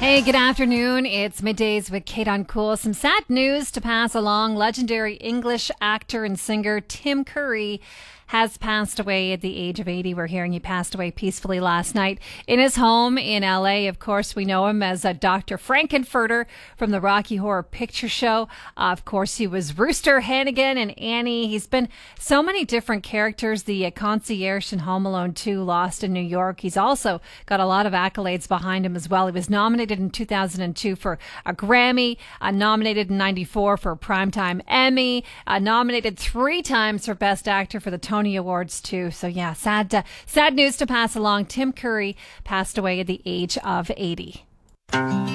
Hey, good afternoon. It's Middays with Kate on Cool. Some sad news to pass along. Legendary English actor and singer Tim Curry has passed away at the age of 80. We're hearing he passed away peacefully last night in his home in LA. Of course, we know him as Dr. Frankenfurter from the Rocky Horror Picture Show. Of course, he was Rooster Hannigan and Annie. He's been so many different characters. The concierge in Home Alone 2, Lost in New York. He's also got a lot of accolades behind him as well. He was nominated in 2002 for a Grammy, nominated in 94 for a Primetime Emmy, nominated 3 times for Best Actor for the Tony Awards too. So yeah, sad news to pass along. Tim Curry passed away at the age of 80.